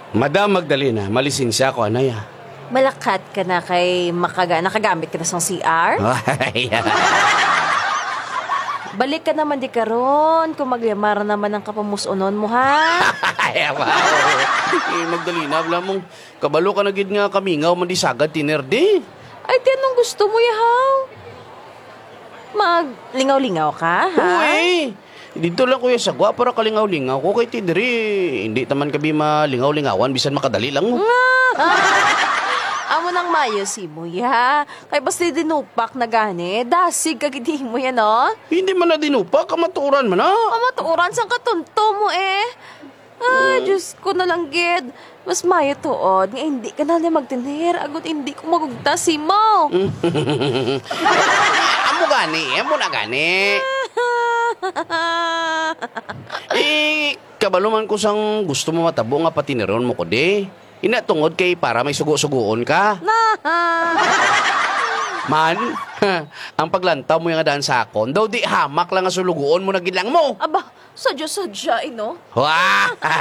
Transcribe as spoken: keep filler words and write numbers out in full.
Madam Magdalena, malisensya ko, anay ah. Malakat ka na kay makaga, nakagamit ka na sa C R? Ay, Balik ka naman di karon kung magyamara naman ang kapumusunon mo, ha? ay, wow. Eh, Magdalena, wala mong kabalo ka na gid nga kamingaw, mandisagad tinerde. Ay, tinong gusto mo, yahaw? Maglingaw-lingaw ka, ha? Uy, dito lang kuya sagwa para kalingaw-lingaw ko kay Tidri. Hindi taman kabi malingaw-lingawan, bisan makadali lang mo. Amo nang mayo si mo, ya. Kay basta dinupak na gani, dasig kagidi mo yan, no? Hindi man na dinupa, kamaturan man na. Kamatuoran sang katunto mo, eh. Ay, Diyos ko na lang, gid. Mas mayo tuod, nga hindi ka na niya magtinir. Agot hindi ko magugta si mo. Amo gani, amo na gani. Eh, kabalo man ko sang gusto mo matabo nga patiniron mo ko di. Ina tungod kay para may sugo-sugoon ka. Man, ang paglantaw mo yung daan sa akon, daw di hamak lang nga sulugoon mo na gilang mo. Aba, sadya-sadya, eh, no? Wah!